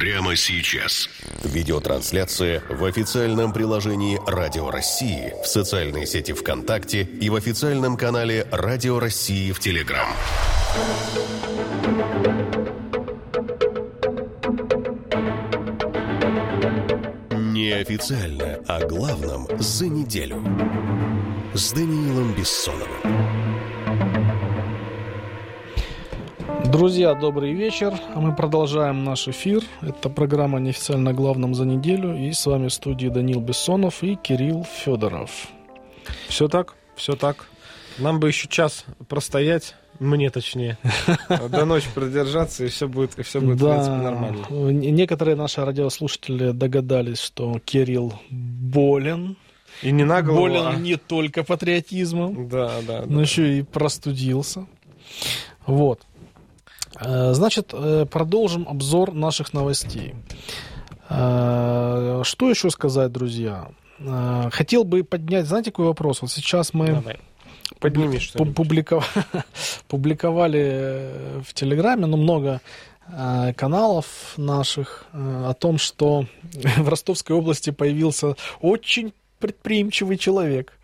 прямо сейчас. Видеотрансляция в официальном приложении «Радио России», в социальной сети ВКонтакте и в официальном канале «Радио России» в Телеграм. Неофициально о главном за неделю. С Даниилом Бессоновым. Друзья, добрый вечер. Мы продолжаем наш эфир. Это программа «Неофициально о главном за неделю». И с вами в студии Даниил Бессонов и Кирилл Федоров. Все так, все так. Нам бы еще час простоять, мне точнее, до ночи продержаться, и все будет в принципе, нормально. Некоторые наши радиослушатели догадались, что Кирилл болен. И не на голову, болен не только патриотизмом, но еще и простудился. Вот. Значит, продолжим обзор наших новостей. Что еще сказать, друзья? Хотел бы поднять, знаете, какой вопрос? Вот сейчас мы публиковали в Телеграме, много каналов наших о том, что в Ростовской области появился очень предприимчивый человек.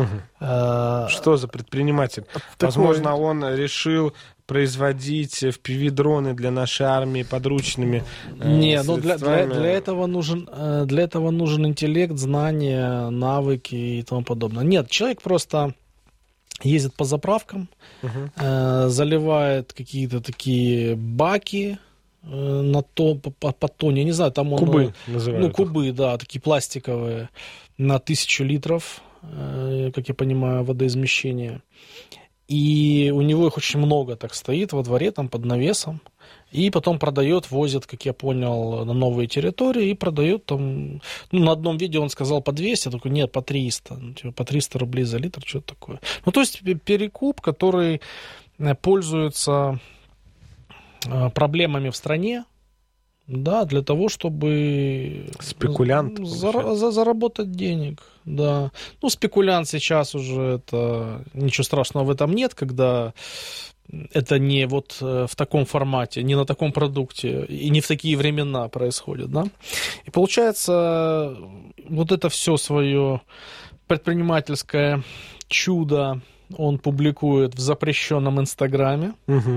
Что за предприниматель? Возможно, он решил производить FPV-дроны для нашей армии подручными. Не, для этого нужен интеллект, знания, навыки и тому подобное. Нет, человек просто ездит по заправкам, заливает какие-то такие баки по тонне, я не знаю, там он... Кубы называют. Кубы, да, такие пластиковые, на 1000 литров, как я понимаю, водоизмещения. И у него их очень много так стоит во дворе, там под навесом. И потом продает, возит, как я понял, на новые территории. И продает там... на одном видео он сказал по 200, я такой, нет, по 300. По 300 рублей за литр, что-то такое. То есть перекуп, который пользуется проблемами в стране, да, для того, чтобы заработать денег. Да. Спекулянт сейчас уже это... Ничего страшного в этом нет, когда это не вот в таком формате, не на таком продукте и не в такие времена происходит, да. И получается, вот это все свое предпринимательское чудо он публикует в запрещенном Инстаграме.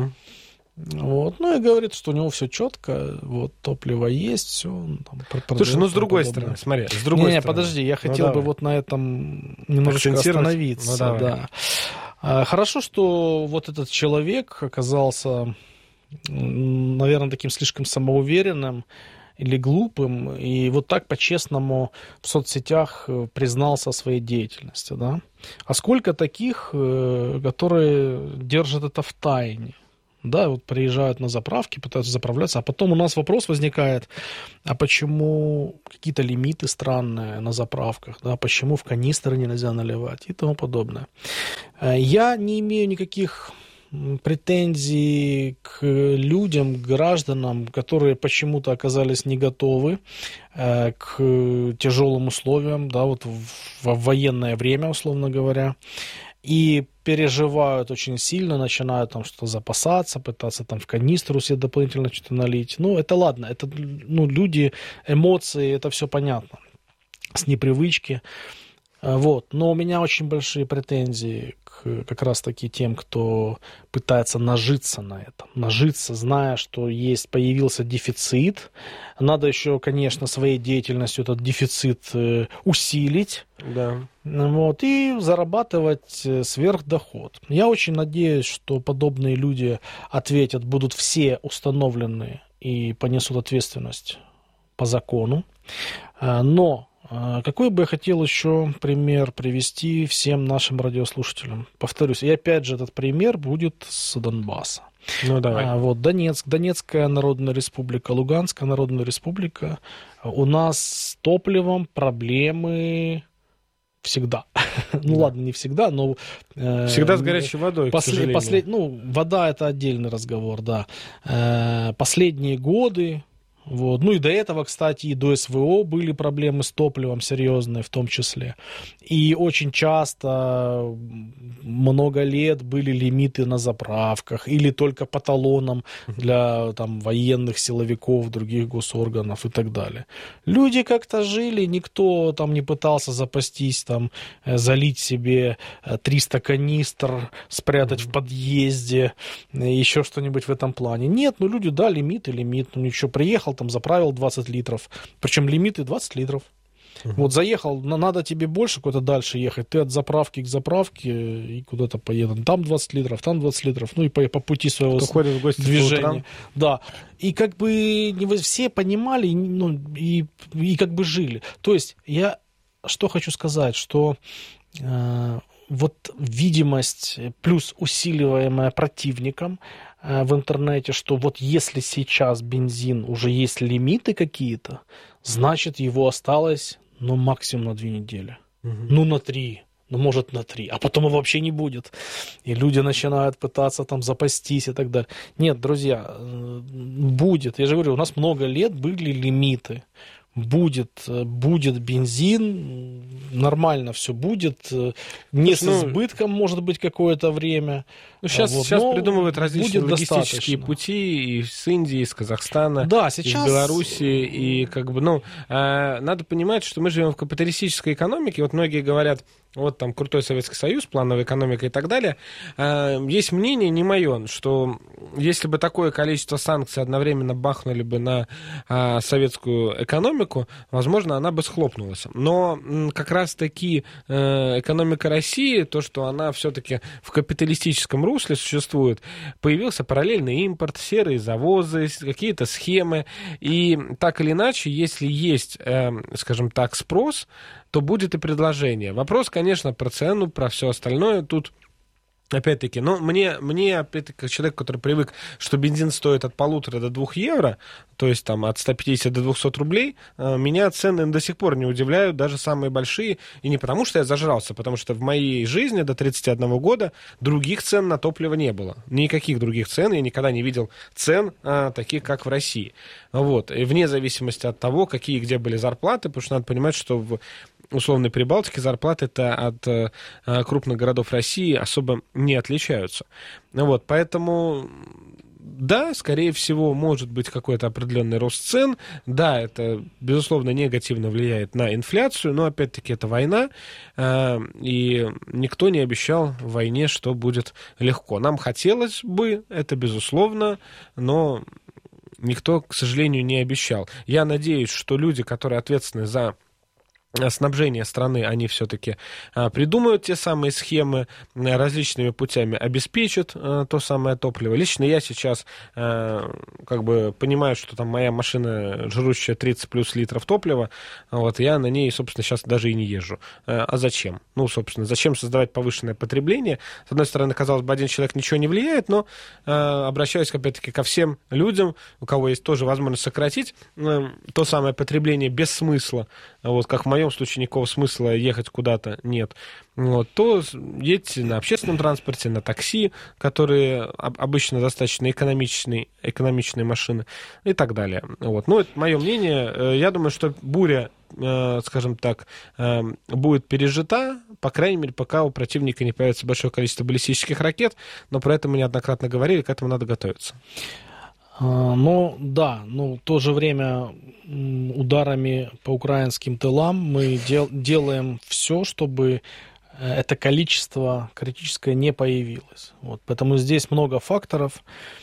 Вот. И говорит, что у него все четко, топливо есть, все. Слушай, с другой стороны, смотри, с другой стороны. Подожди, я хотел бы на этом немножечко остановиться. Да. Хорошо, что вот этот человек оказался, наверное, таким слишком самоуверенным или глупым, и вот так по-честному в соцсетях признался о своей деятельности, да. А сколько таких, которые держат это в тайне? Да, приезжают на заправки, пытаются заправляться, а потом у нас вопрос возникает, а почему какие-то лимиты странные на заправках, да, почему в канистры нельзя наливать и тому подобное. Я не имею никаких претензий к людям, к гражданам, которые почему-то оказались не готовы к тяжелым условиям, да, в военное время, условно говоря, и переживают очень сильно, начинают там что-то запасаться, пытаться там в канистру себе дополнительно что-то налить. Это ладно, это люди, эмоции, это все понятно, с непривычки. Но у меня очень большие претензии как раз-таки тем, кто пытается нажиться на этом. Нажиться, зная, что появился дефицит. Надо еще, конечно, своей деятельностью этот дефицит усилить. Да. И зарабатывать сверхдоход. Я очень надеюсь, что подобные люди ответят, будут все установлены и понесут ответственность по закону. Но какой бы я хотел еще пример привести всем нашим радиослушателям? Повторюсь, и опять же этот пример будет с Донбасса. Давай. Донецкая Народная Республика, Луганская Народная Республика. У нас с топливом проблемы всегда. Ладно, не всегда, но... Всегда с горячей водой, к сожалению. Вода — это отдельный разговор, да. Последние годы Вот. Ну и до этого, кстати, и до СВО были проблемы с топливом серьезные в том числе. И очень часто, много лет были лимиты на заправках или только по талонам для там, военных силовиков, других госорганов и так далее. Люди как-то жили, никто там не пытался запастись, там, залить себе 300 канистр, спрятать в подъезде, еще что-нибудь в этом плане. Нет, ну люди, да, лимит, ну ничего, приехал, там заправил 20 литров. Причем лимиты 20 литров. Вот заехал, надо тебе больше куда-то дальше ехать. Ты от заправки к заправке и куда-то поедешь. Там 20 литров, там 20 литров. Ну и по пути своего движения. Да. И как бы не все понимали, ну, и как бы жили. То есть я что хочу сказать, что вот видимость плюс усиливаемая противником в интернете, что вот если сейчас бензин уже есть лимиты какие-то, значит его осталось, ну, максимум на 2 недели. Ну, на 3. Ну, может, на 3. А потом его вообще не будет. И люди начинают пытаться там запастись и так далее. Нет, друзья, будет. Я же говорю, у нас много лет были лимиты. Будет бензин, нормально все будет, не с избытком, может быть, какое-то время. Ну, сейчас придумывают различные логистические пути и с Индии, и с Казахстана, да, сейчас... из Белоруссии. И как бы, надо понимать, что мы живем в капиталистической экономике. Вот многие говорят, вот там крутой Советский Союз, плановая экономика и так далее. Есть мнение, не мое, что если бы такое количество санкций одновременно бахнули бы на советскую экономику, возможно, она бы схлопнулась. Но как раз-таки экономика России, то, что она все-таки в капиталистическом русле существует, появился параллельный импорт, серые завозы, какие-то схемы. И так или иначе, если есть, скажем так, спрос, то будет и предложение. Вопрос, конечно, про цену, про все остальное. Тут, опять-таки, мне опять-таки, как человек, который привык, что бензин стоит от 1,5 до 2 евро, то есть там от 150 до 200 рублей, меня цены до сих пор не удивляют, даже самые большие. И не потому, что я зажрался, потому что в моей жизни до 31 года других цен на топливо не было. Никаких других цен. Я никогда не видел цен таких, как в России. Вот. И вне зависимости от того, какие где были зарплаты, потому что надо понимать, что в условной Прибалтике зарплаты-то от крупных городов России особо не отличаются. Вот, поэтому, да, скорее всего, может быть какой-то определенный рост цен. Да, это, безусловно, негативно влияет на инфляцию, но, опять-таки, это война, и никто не обещал в войне, что будет легко. Нам хотелось бы, это безусловно, но никто, к сожалению, не обещал. Я надеюсь, что люди, которые ответственны за снабжение страны, они все-таки придумают те самые схемы, различными путями обеспечат то самое топливо. Лично я сейчас как бы понимаю, что там моя машина, жрущая 30 плюс литров топлива, вот, я на ней, собственно, сейчас даже и не езжу. А зачем? Ну, собственно, зачем создавать повышенное потребление? С одной стороны, казалось бы, один человек ничего не влияет, но обращаюсь, опять-таки, ко всем людям, у кого есть тоже возможность сократить то самое потребление без смысла, вот, как в моем случае никакого смысла ехать куда-то нет, вот, то едьте на общественном транспорте, на такси, которые обычно достаточно экономичные машины и так далее. Вот. Ну, это мое мнение. Я думаю, что буря, скажем так, будет пережита, по крайней мере, пока у противника не появится большое количество баллистических ракет, но про это мы неоднократно говорили, к этому надо готовиться. Ну, да, но в то же время ударами по украинским тылам мы делаем все, чтобы это количество критическое не появилось. Вот, поэтому здесь много факторов.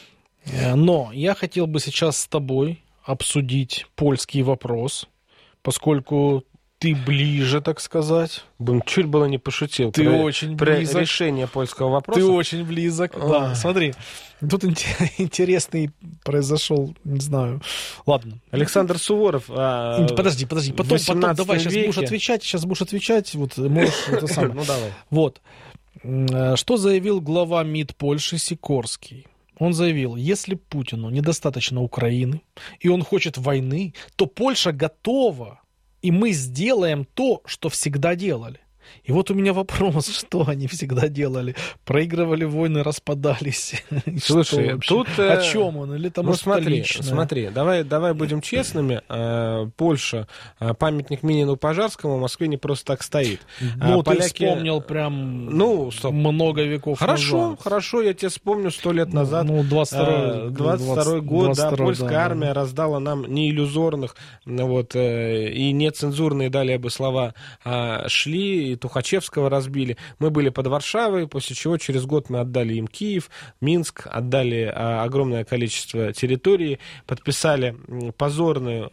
Но я хотел бы сейчас с тобой обсудить польский вопрос, поскольку ты ближе, так сказать. Чуть было не пошутил. Ты очень близок. Про решение польского вопроса. Ты очень близок. Да, смотри. Тут интересный произошел, не знаю. Ладно. Александр Суворов. Подожди. Потом давай, сейчас будешь отвечать. Вот, можешь это самое. Ну, давай. Вот. Что заявил глава МИД Польши Сикорский? Он заявил, если Путину недостаточно Украины, и он хочет войны, то Польша готова, и мы сделаем то, что всегда делали. И вот у меня вопрос, что они всегда делали? Проигрывали войны, распадались? Слушай, тут... О чем он? Или там смотри, давай будем честными. Польша, памятник Минину-Пожарскому в Москве не просто так стоит. Ну, ты вспомнил прям много веков назад. Хорошо, я тебе вспомню 100 лет назад. 22-й год, да, польская армия раздала нам не иллюзорных, и нецензурные, далее бы слова, шли, и Тухачевского разбили. Мы были под Варшавой, после чего через год мы отдали им Киев, Минск, отдали огромное количество территории, подписали позорные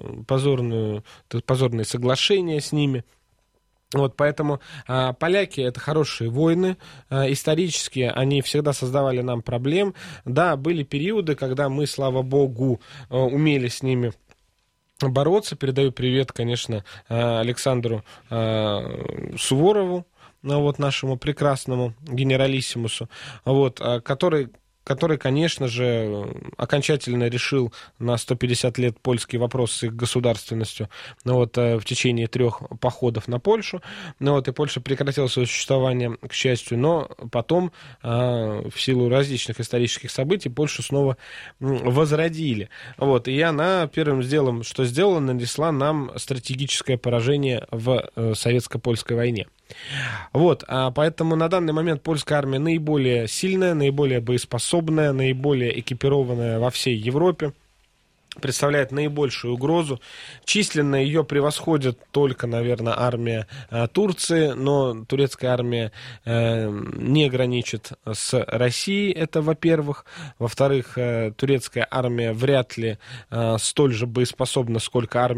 соглашения с ними. Поэтому поляки — это хорошие воины, исторически они всегда создавали нам проблем. Да, были периоды, когда мы, слава богу, умели с ними бороться. Передаю привет, конечно, Александру Суворову, нашему прекрасному генералиссимусу, который, конечно же, окончательно решил на 150 лет польский вопрос с их государственностью в течение 3 походов на Польшу. И Польша прекратила свое существование, к счастью, но потом, в силу различных исторических событий, Польшу снова возродили. И она первым делом, что сделала, нанесла нам стратегическое поражение в советско-польской войне. Поэтому на данный момент польская армия наиболее сильная, наиболее боеспособная, наиболее экипированная во всей Европе, представляет наибольшую угрозу. Численно ее превосходит только, наверное, армия Турции, но турецкая армия не граничит с Россией, это во-первых. Во-вторых, турецкая армия вряд ли столь же боеспособна, сколько армия